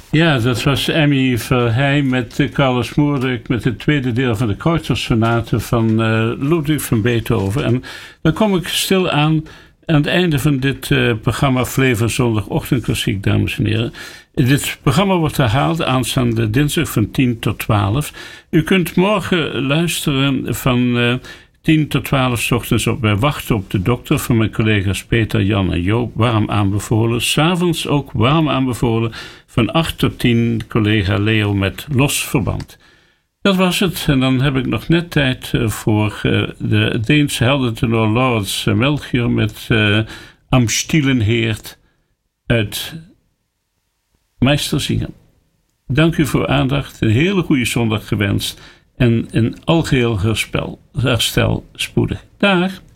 Ja, dat was Emmy Verheij met Carlos Moerdijk met het tweede deel van de Kreutzersonate van Ludwig van Beethoven. En dan kom ik stil aan het einde van dit programma Flavor Zondagochtendklassiek, dames en heren. Dit programma wordt herhaald aanstaande dinsdag van 10 tot 12. U kunt morgen luisteren van 10 tot 12 's ochtends op Wij wachten op de dokter van mijn collega's Peter, Jan en Joop. Warm aanbevolen. 's Avonds ook warm aanbevolen van 8 tot 10 collega Leo met Los Verband. Dat was het. En dan heb ik nog net tijd voor de Deense heldentenor Laurens Melchior met Am Stillen Heerd uit Meisterzingen. Dank u voor aandacht. Een hele goede zondag gewenst. En een algeheel herstel spoedig. Dag.